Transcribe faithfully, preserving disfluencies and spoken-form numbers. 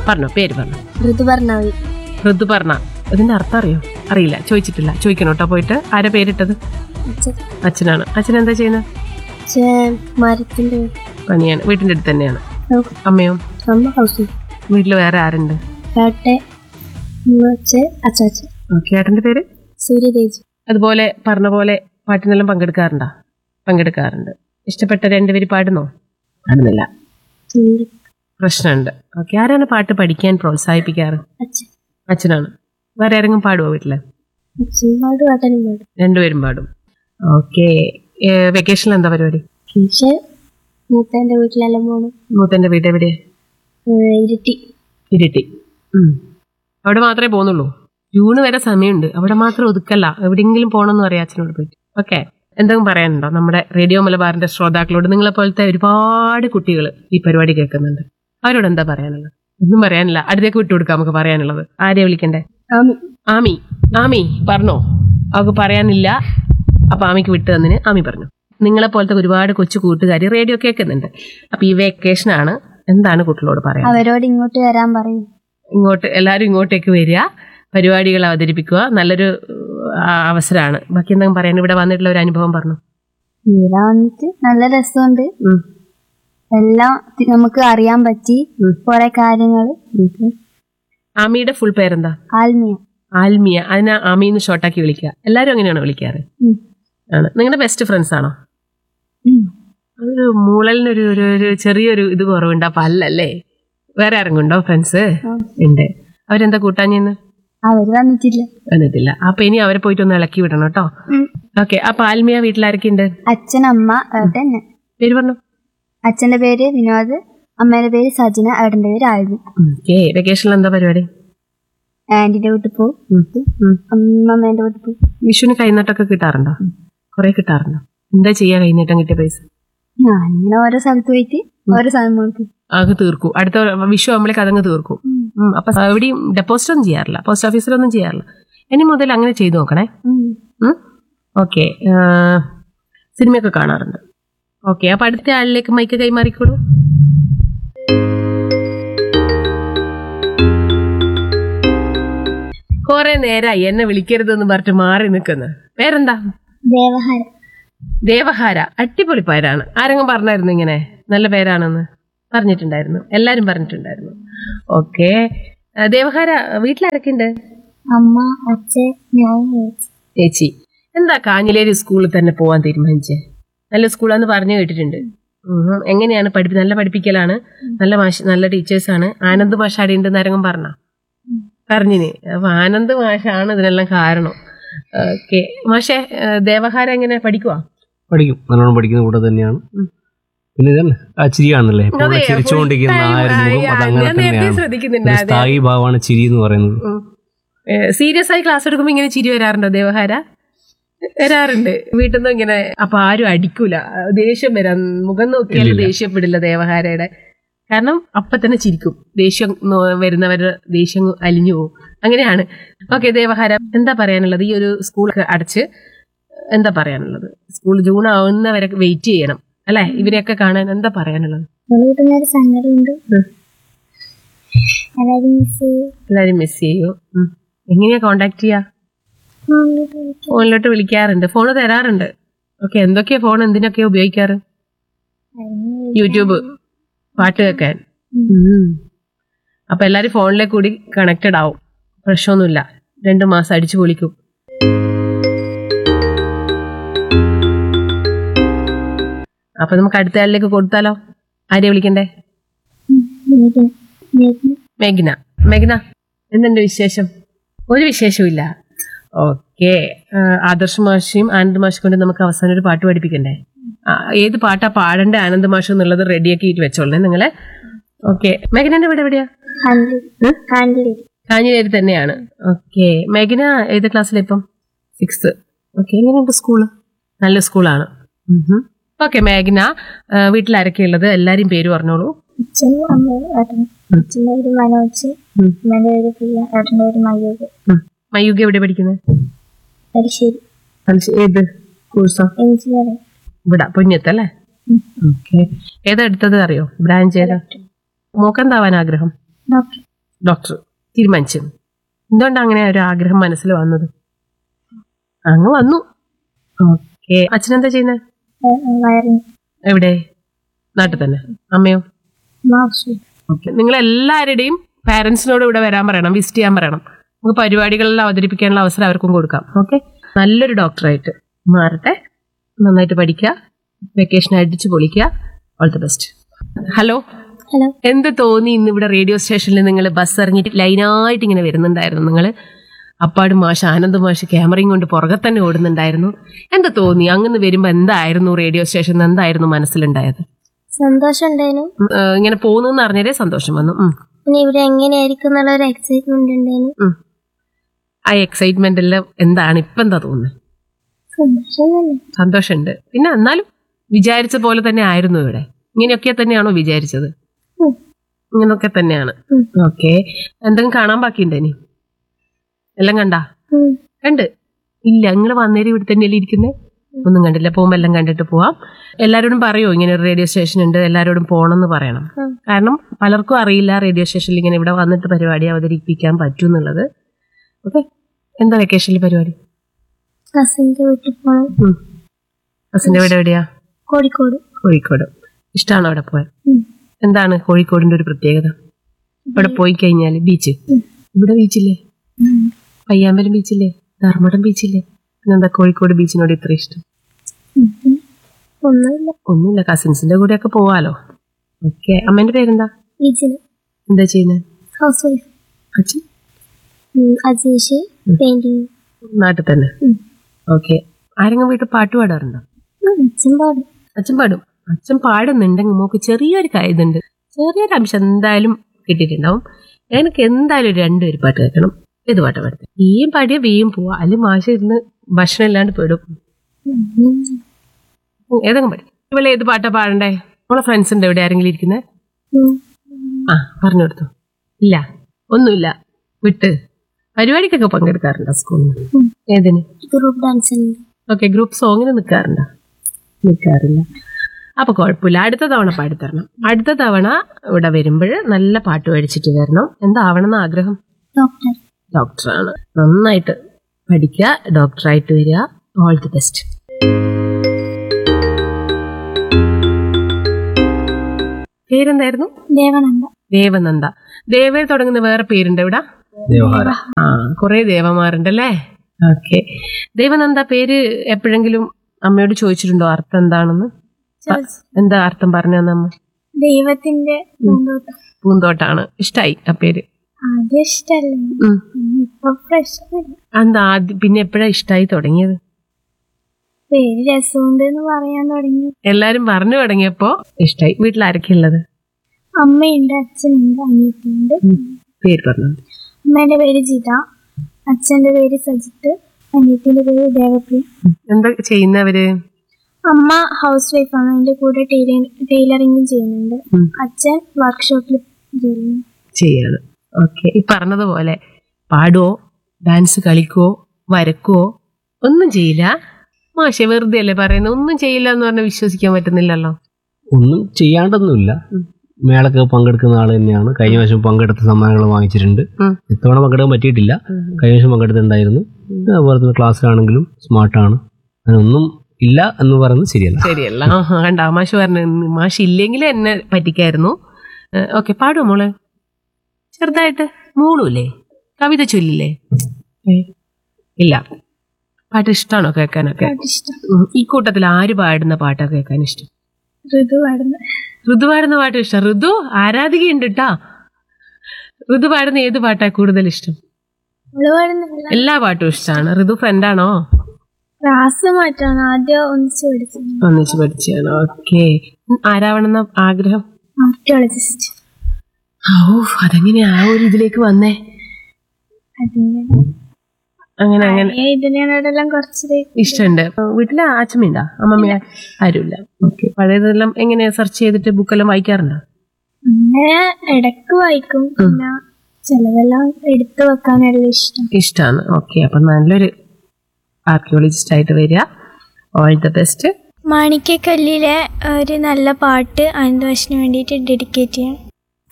പറഞ്ഞോ, പേര് പറഞ്ഞോ. ഋതുപർണ. ഋതുപർണ. ഇതിന്റെ അർത്ഥം അറിയോ? അറിയില്ല, ചോദിച്ചിട്ടില്ല. ചോദിക്കണം കേട്ടോ പോയിട്ട്. ആരെ പേരിട്ടത്? അച്ഛനാണ്. അച്ഛൻ എന്താ ചെയ്യുന്നത്? മരത്തിന്റെ പണിയാണ്. വീട്ടിന്റെ അടുത്ത് തന്നെയാണ്. അമ്മയോ? അമ്മ ഹൗസ്. വീട്ടില് വേറെ ആരുണ്ട്? ഓക്കെ. ഏട്ടന്റെ പേര്? സൂര്യതേജ്. അതുപോലെ പറഞ്ഞ പോലെ പാട്ടിനെല്ലാം പങ്കെടുക്കാറുണ്ടോ? പങ്കെടുക്കാറുണ്ട്. ഇഷ്ടപ്പെട്ട രണ്ടുപേര് പാടുന്നോ? പാടുന്നില്ല, പ്രശ്നമുണ്ട്. ഓക്കെ. ആരാണ് പാട്ട് പഠിക്കാൻ പ്രോത്സാഹിപ്പിക്കാറ്? അച്ഛനാണ്. വേറെ ആരെങ്കിലും പാടുവോ വീട്ടില്? രണ്ടുപേരും പാടും. ഓക്കെ. വെക്കേഷനിൽ എന്താ പരിപാടി? മൂത്തന്റെ വീട്ടിലെല്ലാം പോകണം. മൂത്തന്റെ വീട് എവിടെയാ? ഇരിട്ടി. ഇരിട്ടി. അവിടെ മാത്രമേ പോകുന്നുള്ളൂ? ജൂണ് വരെ സമയമുണ്ട്. അവിടെ മാത്രം ഒതുക്കല്ല, എവിടെയെങ്കിലും പോകണമെന്ന് പറയാം അച്ഛനോട് പോയിട്ട്. ഓക്കെ. എന്തെങ്കിലും പറയാനുണ്ടോ നമ്മുടെ റേഡിയോ മലബാറിന്റെ ശ്രോതാക്കളോട്? നിങ്ങളെ പോലത്തെ ഒരുപാട് കുട്ടികൾ ഈ പരിപാടി കേൾക്കുന്നുണ്ട്. അവരോട് എന്താ പറയാനുള്ളത്? ഒന്നും പറയാനില്ല. അടുത്തേക്ക് വിട്ടുകൊടുക്കാം നമുക്ക് പറയാനുള്ളത്. ആരെയാ വിളിക്കണ്ടേ? ആമി. ആമി പറഞ്ഞോ. അവർക്ക് പറയാനില്ല. അപ്പൊ ആമിക്ക് വിട്ടു തന്നിന് ആമി പറഞ്ഞു. നിങ്ങളെ പോലത്തെ ഒരുപാട് കൊച്ചു കൂട്ടുകാർ റേഡിയോ കേൾക്കുന്നുണ്ട്. അപ്പൊ ഈ വെക്കേഷനാണ്, എന്താണ് കുട്ടികളോട് പറയാൻ? അവരോട് ഇങ്ങോട്ട് വരാൻ പറയും. ഇങ്ങോട്ട് എല്ലാവരും ഇങ്ങോട്ടേക്ക് വരിക, പരിപാടികൾ അവതരിപ്പിക്കുക. നല്ലൊരു അവസരമാണ്. ബാക്കി എന്തെങ്കിലും പറയാൻ? ഇവിടെ വന്നിട്ടുള്ള ഒരു അനുഭവം പറഞ്ഞു. ഇവിടെ വന്നിട്ട് നല്ല രസമുണ്ട്. എല്ലാം നമുക്ക് അറിയാൻ പറ്റി കുറെ കാര്യങ്ങൾ. ആമിയുടെ ഫുൾ പേരെന്താ? ആൽമിയ. ആൽമിയ. അതിനെ ആമിന്ന് ഷോർട്ടാക്കി വിളിക്കുക. എല്ലാരും അങ്ങനെയാണോ വിളിക്കാറ്? ആണ്. നിങ്ങളുടെ ബെസ്റ്റ് ഫ്രണ്ട്സ് ആണോ? ഒരു മൂളലിനൊരു ഒരു ചെറിയൊരു ഇത് കുറവുണ്ട്. അപ്പൊ അല്ലല്ലേ? വേറെ ആരെങ്കിലും ഉണ്ടോ ഫ്രണ്ട്സ്? ഉണ്ട്. അവരെന്താ കൂട്ടാഞ്ഞെന്ന്? അവര് വന്നിട്ടില്ല. വന്നിട്ടില്ല. അപ്പൊ ഇനി അവരെ പോയിട്ട് ഒന്ന് ഇളക്കി വിടണം കേട്ടോ. ഓക്കെ. അപ്പൊ ആൽമിയ വീട്ടിലാരൊക്കെ ഉണ്ട്? അച്ഛൻ, അമ്മ, ഏട്ടൻ. പേര് പറഞ്ഞു. അച്ഛന്റെ പേര് വിനോദ്, അമ്മയുടെ പേര് സജന, ഏട്ടന്റെ പേര് ആൽമി. ഓക്കെ. വെക്കേഷനിൽ എന്താ പരിപാടി? ആന്റിന്റെ വീട്ടിൽ പോകും, അമ്മമ്മേന്റെ വീട്ടിൽ പോകും. വിഷുവിന് കൈനീട്ടൊക്കെ കിട്ടാറുണ്ടോ? കുറെ കിട്ടാറുണ്ടോ? എന്താ ചെയ്യാ കൈനീട്ടം കിട്ടിയ പൈസ? ഞാനിങ്ങനെ ഓരോ സ്ഥലത്ത് പോയിട്ട് ഓരോ സാധനം അത് തീർക്കും. അടുത്ത വിഷു ആകുമ്പോഴേക്ക് അതങ്ങ് തീർക്കും. അപ്പൊ എവിടെയും ഡെപ്പോസിറ്റ് ഒന്നും ചെയ്യാറില്ല, പോസ്റ്റ് ഓഫീസിലൊന്നും ചെയ്യാറില്ല. ഇനി മുതൽ അങ്ങനെ ചെയ്തു നോക്കണേ. ഓക്കെ. സിനിമയൊക്കെ കാണാറുണ്ട്. ഓക്കെ. അപ്പൊ അടുത്ത ആളിലേക്ക് മൈക്ക് കൈമാറിക്കോളൂ. കൊറേ നേരായി എന്നെ വിളിക്കരുതെന്ന് പറഞ്ഞിട്ട് മാറി നിൽക്കുന്ന. പേരെന്താ? ദേവഹാര. ദേവഹാര. അടിപൊളി പേരാണ്. ആരെങ്കിലും പറഞ്ഞായിരുന്നു ഇങ്ങനെ നല്ല പേരാണെന്ന്? പറഞ്ഞിട്ടുണ്ടായിരുന്നു, എല്ലാരും പറഞ്ഞിട്ടുണ്ടായിരുന്നു. ഓക്കെ. ദേവഹാര, വീട്ടിലാരൊക്കെ ഉണ്ട്? അമ്മ, അച്ഛൻ, ഞാൻ, ചേച്ചി. എന്താ കാഞ്ഞിലേരി സ്കൂളിൽ തന്നെ പോവാൻ തീരുമാനിച്ചേ? നല്ല സ്കൂളാന്ന് പറഞ്ഞു കേട്ടിട്ടുണ്ട്. എങ്ങനെയാണ് പഠിപ്പി? നല്ല പഠിപ്പിക്കലാണ്, നല്ല മാഷ്, നല്ല ടീച്ചേഴ്സാണ്. ആനന്ദ് മാഷ് അവിടെ ഉണ്ടെന്ന് ആരെങ്കിലും പറഞ്ഞോ? പറഞ്ഞിന്. അപ്പൊ ആനന്ദ് മാഷാണ് ഇതിനെല്ലാം കാരണം. ഓക്കെ. മാഷെ, ദേവഹാര എങ്ങനെ പഠിക്കുവാ? പഠിക്കും, നല്ലോണം പഠിക്കുന്ന കൂടെ തന്നെയാണ്. പിന്നെ ഇതന്നെ ആ ചിരിയാണല്ലേ, ചിരിച്ചുകൊണ്ടിരിക്കുന്ന ആ ഒരു മുഖം, അതങ്ങനെ തന്നെയാണ്. സ്ഥായി ഭാവമാണ് ചിരി എന്ന് പറയുന്നത്. സീരിയസ് ആയി ക്ലാസ് എടുക്കുമ്പോ ഇങ്ങനെ ചിരി വരാറുണ്ടോ ദേവഹാര? വരാറുണ്ട്. വീട്ടിൽ നിന്ന് ഇങ്ങനെ. അപ്പൊ ആരും അടിക്കൂല, ദേഷ്യം വരാൻ മുഖം നോക്കിയാൽ ദേഷ്യപ്പെടില്ല ദേവഹാരയുടെ. കാരണം അപ്പൊ തന്നെ ചിരിക്കും. ദേഷ്യം വരുന്നവരുടെ ദേഷ്യം അലിഞ്ഞു പോകും. അങ്ങനെയാണ്. ഓക്കെ. ദേവഹാര, എന്താ പറയാനുള്ളത്? ഈ ഒരു സ്കൂൾ അടച്ച് എന്താ പറയാനുള്ളത്? സ്കൂൾ ജൂൺ ആവുന്നവരെ വെയിറ്റ് ചെയ്യണം അല്ലെ ഇവരെയൊക്കെ കാണാൻ? എന്താ പറയാനുള്ളത്? എല്ലാരും മിസ് ചെയ്യൂ. എങ്ങനെയാ കോണ്ടാക്ട് ചെയ്യാ? ഫോണിലോട്ട് വിളിക്കാറുണ്ട്, ഫോണ് തരാറുണ്ട്. ഓക്കെ. എന്തൊക്കെയാ ഫോൺ എന്തിനൊക്കെയാ ഉപയോഗിക്കാറ്? യൂട്യൂബ്, പാട്ട് കേൾക്കാൻ. അപ്പൊ എല്ലാരും ഫോണിലേക്ക് കൂടി കണക്റ്റഡ് ആവും. പ്രശ്നമൊന്നുമില്ല. രണ്ടു മാസം അടിച്ചു പൊളിക്കും. അപ്പൊ നമുക്ക് അടുത്ത ആളിലേക്ക് കൊടുത്താലോ? ആരെയാ വിളിക്കണ്ടേ? മേഘ്ന. മേഘ്ന, എന്തുണ്ട് വിശേഷം? ഒരു വിശേഷവും ഇല്ല. ഓക്കെ. ആദർശ് മാഷിയും ആനന്ദ് മാഷും കൊണ്ട് നമുക്ക് അവസാനം ഒരു പാട്ട് പഠിപ്പിക്കണ്ടേ? ഏത് പാട്ടാ പാടണ്ടേ ആനന്ദ് മാഷ് എന്നുള്ളത് റെഡിയാക്കിയിട്ട് വെച്ചോളേ നിങ്ങളെ. ഓക്കെ. മേഘനന്റെ വീട് എവിടെയാ? കാഞ്ഞിലേരി തന്നെയാണ്. ഓക്കെ. മേഘന ഏത് ക്ലാസ്സിലാ ഇപ്പം? സിക്സ്. ഓക്കെ. എങ്ങനെയുണ്ട് സ്കൂള്? നല്ല സ്കൂളാണ്. ഓക്കെ. മേഘന, വീട്ടിലാരൊക്കെ ഉള്ളത്? എല്ലാരും പേര് പറഞ്ഞോളൂ. മയൂഗ് എവിടെ പഠിക്കുന്നത്? ഏത് കോഴ്സാ? ഇവിടെ പൊന്നത്തല്ലേ? ഓക്കെ. ഏതാ എടുത്തത് അറിയോ? ബ്രാഞ്ച് ഏതാ? മോക്കെന്താവാൻ ആഗ്രഹം? ഡോക്ടർ തീരുമാനിച്ചു. എന്തുകൊണ്ടാണ് അങ്ങനെ ഒരു ആഗ്രഹം മനസ്സിൽ വന്നത്? അങ്ങ് വന്നു. ഓക്കെ. അച്ഛനെന്താ ചെയ്യുന്നത്? വയറിങ്. എവിടെ? നാട്ടിൽ തന്നെ. അമ്മയോ? മാർഷ്. ഓക്കെ. നിങ്ങൾ എല്ലാവരുടെയും പാരന്റ്സിനോട് ഇവിടെ വരാൻ പറയണം, വിസിറ്റ് ചെയ്യാൻ പറയണം. നമുക്ക് പരിപാടികളിൽ അവതരിപ്പിക്കാനുള്ള അവസരം അവർക്കും കൊടുക്കാം. ഓക്കെ. നല്ലൊരു ഡോക്ടറായിട്ട് മാറട്ടെ. നന്നായിട്ട് പഠിക്കുക, വെക്കേഷൻ അടിച്ചു പൊളിക്കുക. All the best. Hello. Hello. എന്ത് തോന്നി ഇന്ന് ഇവിടെ റേഡിയോ സ്റ്റേഷനിൽ നിങ്ങൾ ബസ് ഇറങ്ങിയിട്ട് ലൈനായിട്ട് ഇങ്ങനെ വരുന്നുണ്ടായിരുന്നു? നിങ്ങൾ അപ്പാട് മാഷ്, ആനന്ദ് മാഷ് ക്യാമറയും കൊണ്ട് പുറകെ തന്നെ ഓടുന്നുണ്ടായിരുന്നു. എന്താ തോന്നി? അങ്ങനെ വരുമ്പോൾ എന്തായിരുന്നു റേഡിയോ സ്റ്റേഷനിൽ എന്തായിരുന്നു മനസ്സിലുണ്ടായത്? സന്തോഷം ഉണ്ടായിരുന്നു. ഇങ്ങനെ പോകുന്നു അറിഞ്ഞതേ സന്തോഷം വന്നു. പിന്നെ ഇവിടെ എങ്ങനെയായിരിക്കും എന്നുള്ള ഒരു എക്സൈറ്റ്മെന്റ് ഉണ്ടായിരുന്നു. ആ എക്സൈറ്റ്മെന്റ് എല്ലാം എന്താണ് ഇപ്പൊ എന്താ തോന്നുന്നത്? സന്തോഷമുണ്ട്. പിന്നെ എന്നാലും വിചാരിച്ച പോലെ തന്നെ ആയിരുന്നു ഇവിടെ? ഇങ്ങനെയൊക്കെ തന്നെയാണോ വിചാരിച്ചത്? ഇങ്ങനൊക്കെ തന്നെയാണ്. ഓക്കെ. എന്തെങ്കിലും കാണാൻ ബാക്കിയുണ്ടോ ഇനി? എല്ലാം കണ്ടാ? കണ്ട് ഇല്ല. നിങ്ങൾ വന്നേരം ഇവിടെ തന്നെയല്ലേ ഇരിക്കുന്നേ? ഒന്നും കണ്ടില്ല. പോകുമ്പോ എല്ലാം കണ്ടിട്ട് പോവാം. എല്ലാരോടും പറയോ ഇങ്ങനെ ഒരു റേഡിയോ സ്റ്റേഷൻ ഉണ്ട്, എല്ലാരോടും പോകണമെന്ന് പറയണം. കാരണം പലർക്കും അറിയില്ല റേഡിയോ സ്റ്റേഷനിൽ ഇങ്ങനെ ഇവിടെ വന്നിട്ട് പരിപാടി അവതരിപ്പിക്കാൻ പറ്റും എന്നുള്ളത്. ഓക്കെ. എന്താ വെക്കേഷനിൽ പരിപാടി? കസിന്റെ വീട്ടിൽ പോകണം. കസിന്റെ വീട് എവിടെയാ? കോഴിക്കോട്. കോഴിക്കോട്. ഇഷ്ടമാണോ അവിടെ പോയാൽ? എന്താണ് കോഴിക്കോടിന്റെ ഒരു പ്രത്യേകത? ഇവിടെ പോയി കഴിഞ്ഞാല് ബീച്ച്. ഇവിടെ ബീച്ചില്ലേ? പയ്യാമ്പലം ബീച്ചില്ലേ? ധർമ്മടം ബീച്ചില്ലേ? പിന്നെന്താ കോഴിക്കോട് ബീച്ചിനോട് ഇത്ര ഇഷ്ടം? ഒന്നുമില്ല. ഒന്നുമില്ല. കസിൻസിന്റെ കൂടെ ഒക്കെ പോവാലോ. ഓക്കെ. അമ്മേന്റെ പേരെന്താ? എന്താ ചെയ്യുന്നത്? House wife. അച്ഛൻ? അജേഷ് പെയിന്റിങ്. നാട്ടിൽ തന്നെ. ഓക്കെ. ആരെങ്കിലും വീട്ടിൽ പാട്ട് പാടാറുണ്ടോ? അച്ഛൻ പാടും. അച്ഛൻ പാടും. അച്ഛൻ പാടുന്നുണ്ടെങ്കിൽ മോക്ക് ചെറിയൊരു കൈതുണ്ട്, ചെറിയൊരു അംശം എന്തായാലും കിട്ടിയിട്ടുണ്ടാവും. എനിക്ക് എന്തായാലും ഒരു രണ്ടുപേര് പാട്ട് കേൾക്കണം. ഏത് പാട്ടാ പാടുന്നത്? ബിയും പാടിയ ബിയും പോവാ, അല്ലെങ്കിൽ മാഷ ഇരുന്ന് ഭക്ഷണം ഇല്ലാണ്ട് പെടും. ഏതെങ്കിലും പാടി. ഇവളെ ഏത് പാട്ടാ പാടണ്ടേ? നമ്മളെ ഫ്രണ്ട്സ് ഉണ്ട് എവിടെ ആരെങ്കിലും ഇരിക്കുന്നത്? ആ പറഞ്ഞു കൊടുത്തു. ഇല്ല, ഒന്നുമില്ല. വിട്ട് പരിപാടിക്കൊക്കെ പങ്കെടുക്കാറുണ്ടോ സ്കൂളിൽ? ഏതിന്? Group dance. ഓക്കെ. ഗ്രൂപ്പ് സോങ്ങിന് നിൽക്കാറുണ്ടോ? നിൽക്കാറില്ല. അപ്പൊ കുഴപ്പമില്ല. അടുത്ത തവണ പാടിത്തരണം. അടുത്ത തവണ ഇവിടെ വരുമ്പോൾ നല്ല പാട്ട് പഠിച്ചിട്ട് വരണം. എന്താവണം എന്ന് ആഗ്രഹം? ഡോക്ടർ. ഡോക്ടറാണ്. നന്നായിട്ട് പഠിക്കുക, ഡോക്ടറായിട്ട് വരിക. All the best. പേരെന്തായിരുന്നു? ദേവനന്ദ. ദേവനന്ദ. ദേവയിൽ തുടങ്ങുന്ന വേറെ പേരുണ്ട് ഇവിടെ? ആ, കുറെ ദേവന്മാരുണ്ടല്ലേ? ഓക്കെ. ദേവനന്ദ പേര് എപ്പോഴെങ്കിലും അമ്മയോട് ചോദിച്ചിട്ടുണ്ടോ അർത്ഥം എന്താണെന്ന്? എന്താ അർത്ഥം പറഞ്ഞു തന്നമ്മ? ദൈവത്തിന്റെ പൂന്തോട്ടം. പൂന്തോട്ടാണ്. ഇഷ്ടായി ആ പേര്? ആദ്യം ഇഷ്ടല്ല. എന്താ ആദ്യം പിന്നെ എപ്പോഴാ ഇഷ്ടായി തുടങ്ങിയത്? പേര് രസമുണ്ട് എന്ന് പറയാൻ തുടങ്ങി. എല്ലാരും പറഞ്ഞു തുടങ്ങിയപ്പോ ഇഷ്ടായി. വീട്ടിൽ ആരൊക്കെ ഉള്ളത്? അമ്മയുണ്ട്, അച്ഛനുണ്ട്, അനിയത്തിയുണ്ട്. പേര് പറഞ്ഞു. അമ്മേന്റെ പേര് ജിത, അച്ഛന്റെ പേര് സജിത്ത്, അനിയത്തിന്റെ പേര് ദേവപ്രിയ. എന്താ ചെയ്യുന്നവര്? അമ്മ ഹൗസ് വൈഫാണ്. അതിന്റെ കൂടെ ടൈലറിംഗും ചെയ്യുന്നുണ്ട്. അച്ഛൻ വർക്ക്ഷോപ്പിൽ ചെയ്യാണ്. ഓക്കെ. ഈ പറഞ്ഞതുപോലെ പാടുവോ, ഡാൻസ് കളിക്കുവോ, വരക്കുവോ? ഒന്നും ചെയ്യില്ല. മാഷെ വെറുതെ അല്ലേ പറയുന്നത്? ഒന്നും ചെയ്യില്ല എന്ന് പറഞ്ഞാൽ വിശ്വസിക്കാൻ പറ്റുന്നില്ലല്ലോ. ഒന്നും ചെയ്യാണ്ടൊന്നുമില്ല. മേളക്ക് പങ്കെടുക്കുന്ന ആൾ തന്നെയാണ്. കഴിഞ്ഞ വർഷം പങ്കെടുത്ത സമ്മാനങ്ങൾ വാങ്ങിച്ചിട്ടുണ്ട്. ഇത്തവണ പങ്കെടുക്കാൻ പറ്റിയിട്ടില്ല. കഴിഞ്ഞ വർഷം പങ്കെടുത്തിട്ടുണ്ടായിരുന്നു. അതുപോലെ തന്നെ ക്ലാസ്സിലാണെങ്കിലും സ്മാർട്ടാണ്. അതിനൊന്നും ഇല്ല എന്ന് പറയുന്നത് ശരിയല്ല. ശരിയല്ല. കണ്ട മാഷ് പറഞ്ഞു, മാഷ് ഇല്ലെങ്കിൽ എന്നെ പറ്റിക്കായിരുന്നു. ഓക്കെ. പാടുവോ മോള്? ചെറുതായിട്ട് മൂളൂല്ലേ? കവിത ചൊല്ലില്ലേ? ഇല്ല. പാട്ട് ഇഷ്ടമാണോ കേൾക്കാനൊക്കെ? ഈ കൂട്ടത്തിൽ ആര് പാടുന്ന പാട്ടാ കേൾക്കാൻ ഇഷ്ടം? ഋതു പാടുന്ന. ഋതു പാടുന്ന പാട്ട് ഇഷ്ടം. ഋതു ആരാധികയുണ്ട് കേട്ടാ. ഋതു പാടുന്ന ഏത് പാട്ടാ കൂടുതൽ ഇഷ്ടം? എല്ലാ പാട്ടും ഇഷ്ടമാണ്. ഋതു ഫ്രണ്ടാണോ? ക്ലാസ് മാറ്റാണ്. ആദ്യം ഒന്നിച്ച് പഠിച്ചു. ഒന്നിച്ച് പഠിച്ചാണ്. ഓക്കെ. ആരാവണമെന്ന ആഗ്രഹം? ആർക്കിയോളജിസ്റ്റ്. ഓ, അതെങ്ങനെയാ ആ ഒരു ഇതിലേക്ക് വന്നേ? അങ്ങനെ അങ്ങനെ ഇതിനോടെല്ലാം കുറച്ച് ഇഷ്ടമുണ്ട്. വീട്ടില് അച്ഛമ്മയുണ്ടോ? അമ്മമ്മ ആരുമില്ല. ഓക്കെ. പഴയതെല്ലാം എങ്ങനെയാ സെർച്ച് ചെയ്തിട്ട് ബുക്കെല്ലാം വായിക്കാറുണ്ടോ? അങ്ങനെ ഇടക്ക് വായിക്കും. പിന്നെ ചിലതെല്ലാം എടുത്തു വെക്കാനുള്ള ഇഷ്ടം ഇഷ്ടമാണ്. ഓക്കെ. അപ്പൊ നല്ലൊരു ആർക്കിയോളജിസ്റ്റ് ആയിട്ട് വരിക. All the best. മാണിക്യക്കല്ലിലെ ഒരു നല്ല പാട്ട് അനന്തവാശിന് വേണ്ടിയിട്ട് ഡെഡിക്കേറ്റ് ചെയ്യാം.